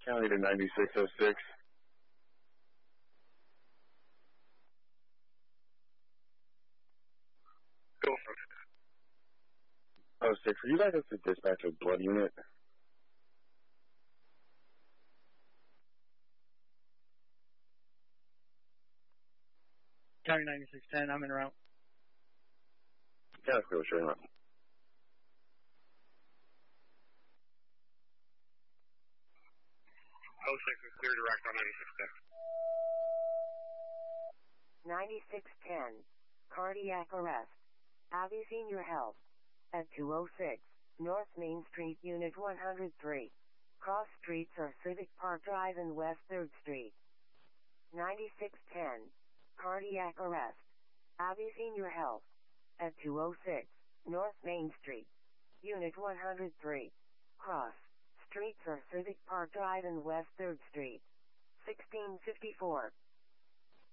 County to 9606. Go. 06, would you like us to dispatch a blood unit? County 9610, I'm en route. Yeah, go straight on. 06 is clear direct on 9610. Cardiac arrest. Abby Senior Health. At 206 North Main Street, Unit 103. Cross streets are Civic Park Drive and West 3rd Street. 9610. Cardiac arrest. Abby Senior Health. At 206 North Main Street. Unit 103. Cross streets are Civic Park Drive and West 3rd Street. 1654.